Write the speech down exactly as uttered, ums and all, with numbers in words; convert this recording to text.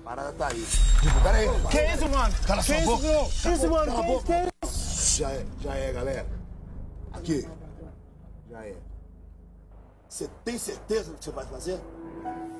parada tá aí. Tipo, pera aí. Que isso, mano? Cala sua boca. Que isso, mano? Cala a Que boca. isso? Já é, já é, galera. Aqui. Já é. Você tem certeza do que você vai fazer?